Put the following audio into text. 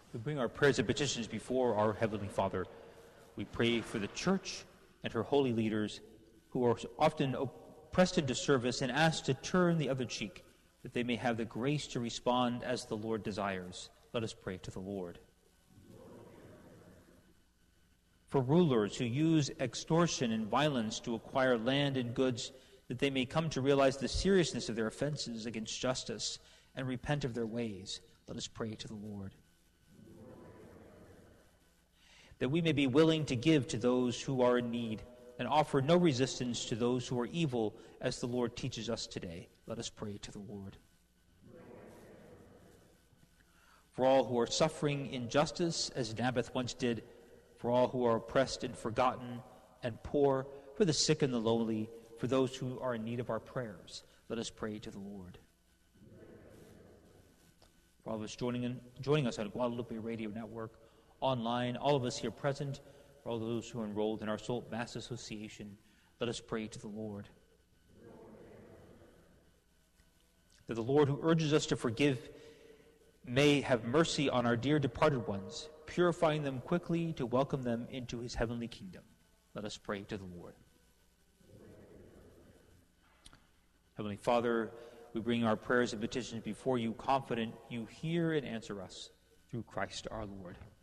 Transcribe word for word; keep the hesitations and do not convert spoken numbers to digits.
We bring our prayers and petitions before our Heavenly Father. We pray for the Church and her holy leaders who are often pressed into service and asked to turn the other cheek, that they may have the grace to respond as the Lord desires. Let us pray to the Lord. For rulers who use extortion and violence to acquire land and goods, that they may come to realize the seriousness of their offenses against justice and repent of their ways. Let us pray to the Lord. That we may be willing to give to those who are in need and offer no resistance to those who are evil, as the Lord teaches us today. Let us pray to the Lord. For all who are suffering injustice, as Naboth once did, for all who are oppressed and forgotten and poor, for the sick and the lowly, for those who are in need of our prayers, let us pray to the Lord. For all of us joining, in, joining us on Guadalupe Radio Network, online, all of us here present, for all those who are enrolled in our Soul Mass Association, let us pray to the Lord. That the Lord who urges us to forgive may have mercy on our dear departed ones, purifying them quickly to welcome them into his heavenly kingdom. Let us pray to the Lord. Heavenly Father, we bring our prayers and petitions before you, confident you hear and answer us through Christ our Lord.